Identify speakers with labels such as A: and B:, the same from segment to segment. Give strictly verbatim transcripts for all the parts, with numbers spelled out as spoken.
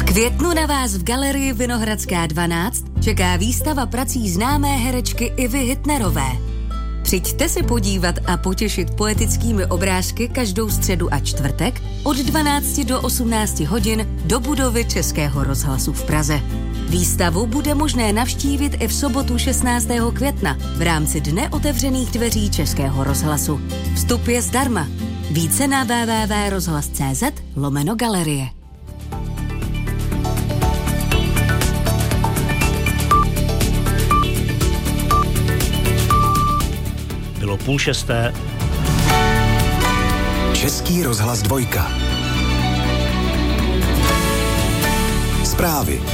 A: květnu na vás v galerii Vinohradská dvanáct čeká výstava prací známé herečky Ivy Hitnerové. Přijďte se podívat a potěšit poetickými obrázky každou středu a čtvrtek od dvanácti do osmnácti hodin do budovy Českého rozhlasu v Praze. Výstavu bude možné navštívit i v sobotu šestnáctého května v rámci Dne otevřených dveří Českého rozhlasu. Vstup je zdarma. Více na w w w tečka rozhlas tečka c z lomeno galerie.
B: Bylo půl šesté.
C: Český rozhlas dvojka. Zprávy.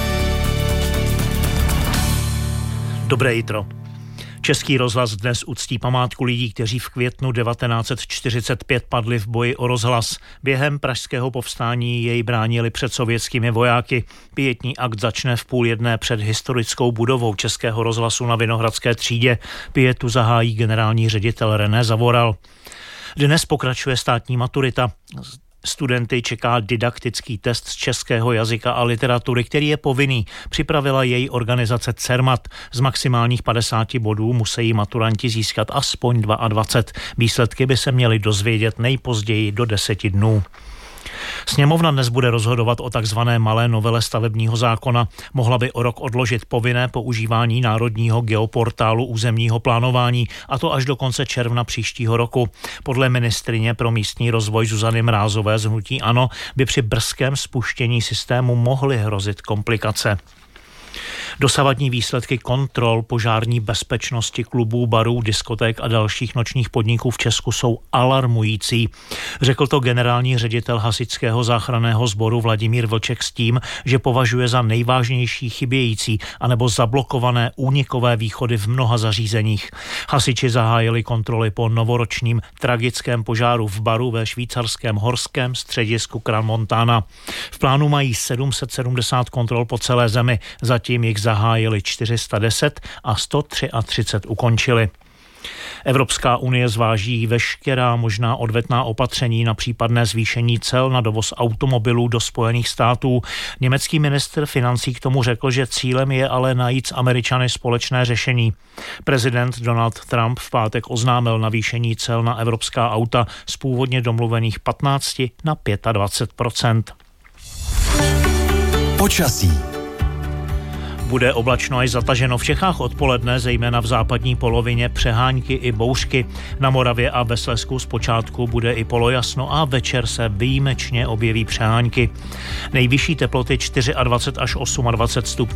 B: Dobré jitro. Český rozhlas dnes uctí památku lidí, kteří v květnu devatenáct set čtyřicet pět padli v boji o rozhlas. Během pražského povstání jej bránili před sovětskými vojáky. Pietní akt začne v půl jedné před historickou budovou Českého rozhlasu na Vinohradské třídě. Pietu zahájí generální ředitel René Zavoral. Dnes pokračuje státní maturita. Studenty čeká didaktický test z českého jazyka a literatury, který je povinný. Připravila jej organizace Cermat. Z maximálních padesáti bodů musí maturanti získat aspoň dvacet dva. Výsledky by se měly dozvědět nejpozději do deseti dnů. Sněmovna dnes bude rozhodovat o takzvané malé novele stavebního zákona. Mohla by o rok odložit povinné používání národního geoportálu územního plánování, a to až do konce června příštího roku. Podle ministryně pro místní rozvoj Zuzany Mrázové z hnutí ANO by při brzkém spuštění systému mohly hrozit komplikace. Dosavadní výsledky kontrol požární bezpečnosti klubů, barů, diskoték a dalších nočních podniků v Česku jsou alarmující. Řekl to generální ředitel hasičského záchranného sboru Vladimír Vlček s tím, že považuje za nejvážnější chybějící anebo zablokované únikové východy v mnoha zařízeních. Hasiči zahájili kontroly po novoročním tragickém požáru v baru ve švýcarském horském středisku Crans Montana. V plánu mají sedm set sedmdesát kontrol po celé zemi, zatím jich zahájili čtyři sta deset a sto třicet tři ukončili. Evropská unie zváží veškerá možná odvetná opatření na případné zvýšení cel na dovoz automobilů do Spojených států. Německý ministr financí k tomu řekl, že cílem je ale najít s Američany společné řešení. Prezident Donald Trump v pátek oznámil navýšení cel na evropská auta z původně domluvených patnáct na dvacet pět procent.
C: Počasí.
B: Bude oblačno až zataženo v Čechách odpoledne, zejména v západní polovině přehánky i bouřky. Na Moravě a ve Slezsku zpočátku bude i polojasno a večer se výjimečně objeví přehánky. Nejvyšší teploty dvacet čtyři až dvacet osm stupňů